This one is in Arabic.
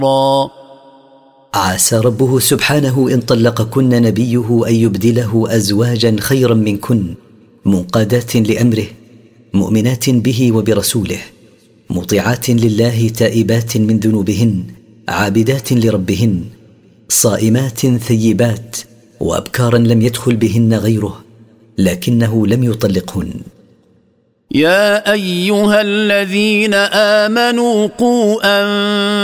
عسى ربه سبحانه إن طلقكن نبيه أن يبدله أزواجا خيرا منكن منقادات لأمره مؤمنات به وبرسوله مطيعات لله تائبات من ذنوبهن عابدات لربهن صائمات ثيبات وأبكارا لم يدخل بهن غيره لكنه لم يطلقهن. يا أيها الذين آمنوا قوا